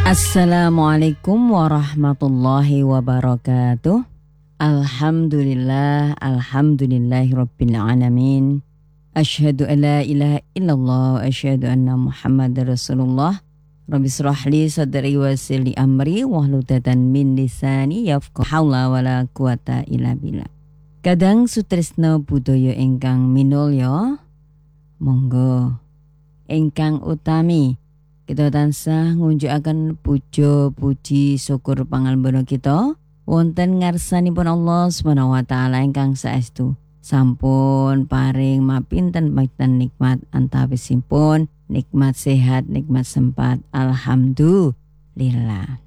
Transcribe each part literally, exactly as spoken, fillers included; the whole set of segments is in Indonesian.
Assalamualaikum warahmatullahi wabarakatuh. Alhamdulillah, alhamdulillahirabbil alamin. Asyhadu an la ilaha illallah wa asyhadu anna Muhammadar Rasulullah. Rabbi shrah li sadri wa yassir li amri wahlul 'uqdatam min lisani yafqahu haula wala quwata illa billah. Kadang sutresna budaya ingkang minulya, monggo ingkang utami kita tansah ngunjukaken puja puji syukur pangalembana kita wonten ngarsanipun Allah Subhanahu wa taala ingkang saestu sampun paring mapinten pinten nikmat antawisipun nikmat sehat, nikmat sempat, alhamdulillah.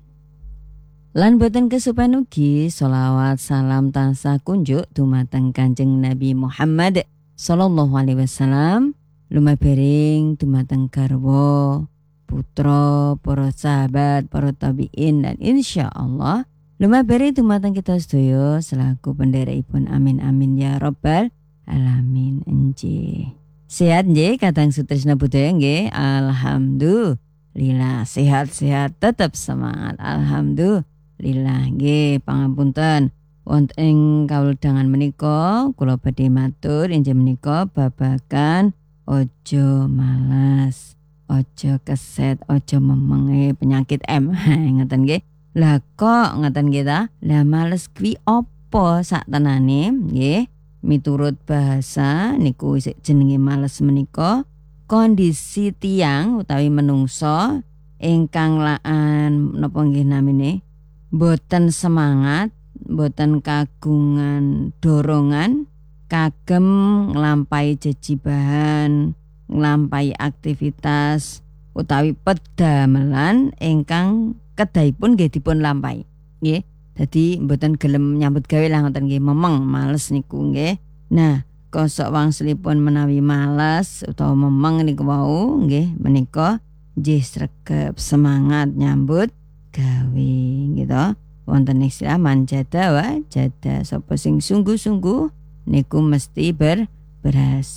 Lan boten kesupen ugi sholawat salam tansah kunjuk dumateng Kanjeng Nabi Muhammad sallallahu alaihi wasallam, lumebering dumateng garwa putra, para sahabat, para tabi'in, dan insya Allah lumabari dumateng kita sedaya selaku pendherekipun, amin amin ya rabbal alamin. Enjih sehat nggih kadang sutresna budaya nggih, alhamdulillah sehat-sehat tetap semangat, alhamdulillah nggih. Pangapunten wonten ing kawulangan menika kula badhe matur inggih menika babagan ojo malas, ojo keset, ojo memenge penyakit M. Ngeten nggih. Lah kok ngeten nggih ta? Lah males kuwi apa saktenane nggih? Miturut bahasa niku jenenge males menika kondisi tiyang utawi menungso ingkang laan napa nggih namine boten semangat, boten kagungan dorongan kagem nglampahi jejibahan, nglampahi aktivitas utawi pedamelan ingkang kedahipun nggih dipun lampahi nggih. Dadi mboten gelem nyambut gawe lah ngoten nggih, memeng males niku nggih. Nah, kosok wangsulipun menawi males utawa memeng niku wau nggih menika nggih sregep semangat nyambut gawe gitu. Wonten istilah manjada wa jada, sapa sing sungguh-sungguh niku mesti ber berhasil.